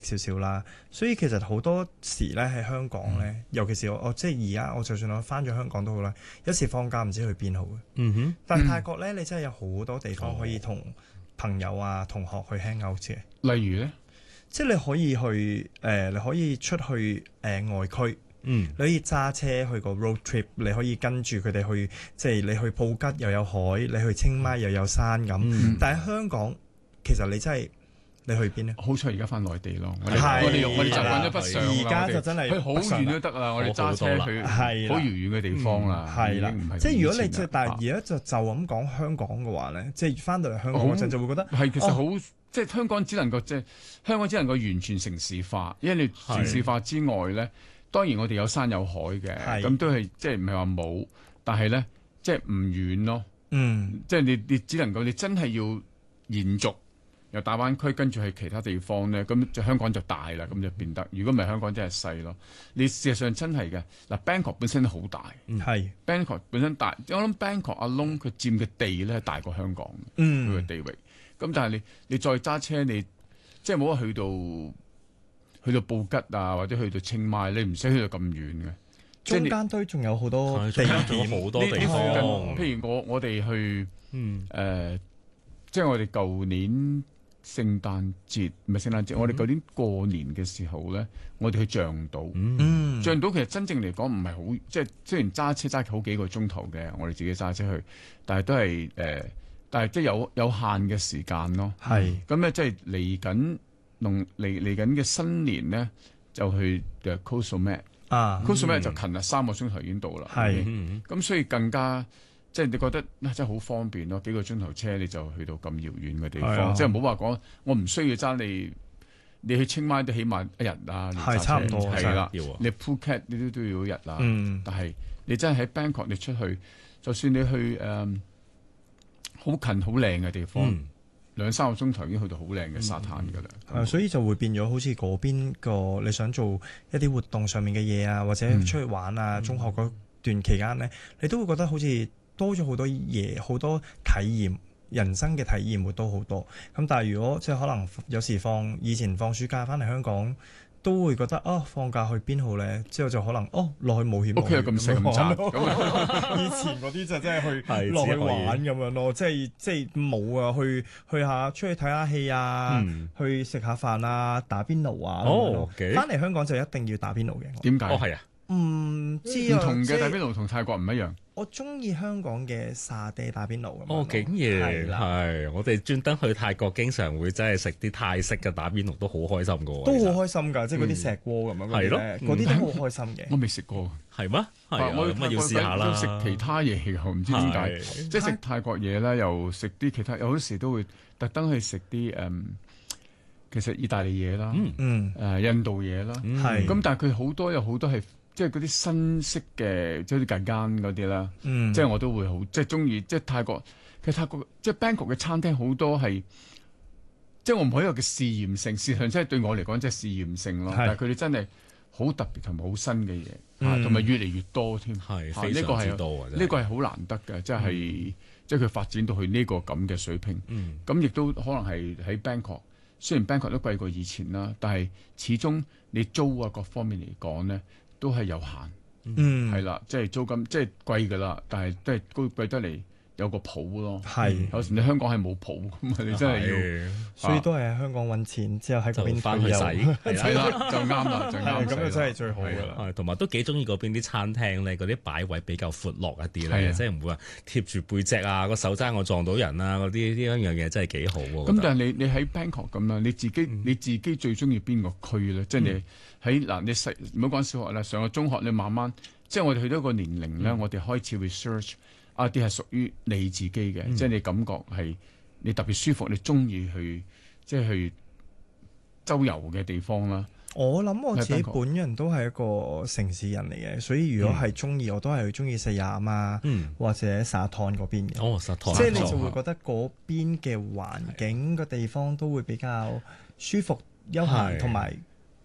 少少啦，所以其實好多時咧喺香港咧，尤其是我即係而家我就算我翻咗香港都好啦，有時放假唔知去邊好嘅。但係泰國咧，你真係有好多地方可以同朋友啊、同學去 hang out 嘅。 例如咧， 即係你可以去你可以出去外區。你可以揸車去個 road trip，你可以跟住佢哋去，即係你去布吉又有海，你去清邁又有山咁。但係香港其實你真係你去邊呢？ 好彩而家翻內地咯，我哋習慣咗北上啦， 而家就真係去好遠都得啦，我哋揸車去好遙遠嘅地方啦， 係啦，即係如果你即係但係而家就咁講香港嘅話咧，即係翻到嚟香港嗰陣就會覺得係其實好。即係香港只能夠完全城市化，因為你城市化之外咧，當然我哋有山有海嘅，咁都係即係唔係話冇，但係咧即係唔遠咯。即係你只能夠你真係要延續由大灣區跟住去其他地方咧，咁就香港就大啦，咁就變得。如果唔係香港真係細咯。你事實上真係嘅嗱 ，Bangkok 本身都好大，Bangkok 本身大，我諗 Bangkok 阿窿佢佔嘅地咧大過香港，佢嘅地域。咁但係你再揸車，你即係冇話去到布吉啊，或者去到清邁，你唔使去到咁遠嘅。 中間都仲有好多地點， 好多地方。 譬如我哋去即係我哋舊年聖誕節唔係聖誕節，我哋舊年過年嘅時候咧，我哋去象島。象島其實真正嚟講唔係好，即係雖然揸車好幾個鐘頭嘅，我哋自己揸車去，但係都係但係即係有限嘅時間咯。咁咧，即係嚟緊嘅新年咧，就去Koh Samet。Koh Samet 就近啦，3個鐘頭已經到啦。咁所以更加即係你覺得真係好方便咯，幾個鐘頭車你就去到咁遙遠嘅地方。即係唔好話講，我唔需要揸你去清邁都起碼一日啊。 係差唔多係啦，你 Phuket 你都要一日啦。但係你真係喺 Bangkok 你出去，就算你去好近好靚嘅地方，2-3個鐘頭已經去到好靚嘅沙灘㗎啦。 所以就會變咗好似嗰邊個你想做一啲活動上面嘅嘢啊，或者出去玩啊，中學嗰段期間咧，你都會覺得好似多咗好多嘢，好多體驗，人生嘅體驗會多好多。咁但係如果即係可能有時以前放暑假翻嚟香港，都會覺得放假去邊好咧？之後就可能落去冒險。 屋企有咁細咁窄以前嗰啲就真係去落去玩咁樣咯，即係冇啊，去下出去睇下戲啊，去食下飯啊，打邊爐啊。翻嚟香港就一定要打邊爐嘅。 點解？ 係啊， 唔知啊。 唔同嘅打邊爐同泰國唔一樣。 我中意香港嘅沙爹打邊爐咁。 竟然係我哋專登去泰國，經常會真係食啲泰式嘅打邊爐，都好開心噶。 都好開心㗎，即係嗰啲石鍋咁樣。係咯，嗰啲都好開心嘅。 我未食過， 係咩？我要試下啦。 食其他嘢又唔知點解，即係食泰國嘢啦，又食啲其他，有時都會特登去食啲其實意大利嘢啦，印度嘢啦，咁但係佢有好多係。即係嗰啲新式嘅，即係啲近間嗰啲啦，即係我都會好即係中意。即係泰國，其實泰國即係 Bangkok 嘅餐廳好多係，即係我唔可以話叫試驗性，事實上即係對我嚟講即係試驗性咯。但係佢哋真係好特別同埋好新嘅嘢，同埋越嚟越多添。 係非常之多呢個係好難得嘅，即係佢發展到去呢個咁嘅水平。咁亦都可能係喺 Bangkok，雖然 Bangkok 都貴過以前啦，但係始終你租啊各方面嚟講咧，都係有限，係啦，即係租金即係貴㗎啦，但係都係貴得嚟有個譜咯。有時你香港係冇譜咁啊，你真係要， 所以都係喺香港揾錢，之後喺嗰邊翻去使， 係啦，就啱啦，就啱， 咁就真係最好㗎啦。 同埋都幾中意嗰邊啲餐廳咧，嗰啲擺位比較闊落一啲咧，即係唔會話貼住背脊啊，個手踭我撞到人啊，嗰啲呢樣嘢真係幾好喎。 咁但係你喺 Bangkok 咁啦，你自己最中意邊個區咧？即係你喺嗱，你細唔好講小學啦，上個中學你慢慢，即係我哋去到一個年齡咧，我哋開始 research 啲係屬於你自己嘅，即係你感覺係你特別舒服，你中意去即係去周遊嘅地方啦。 我諗我自己本人都係一個城市人嚟嘅，所以如果係中意，我都係中意西亞啊，或者沙灘嗰邊嘅。 沙灘， 即係你就會覺得嗰邊嘅環境個地方都會比較舒服、休閒同埋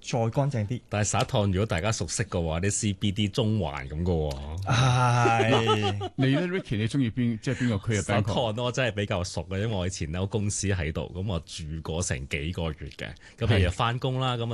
再乾淨啲。 但係沙灘如果大家熟悉嘅話，啲 CBD 中環咁嘅喎。 係你咧 Ricky，你中意邊個區啊？ 沙灘我真係比較熟嘅，因為我以前有公司喺度，咁我住過成幾個月嘅。咁譬如翻工啦，咁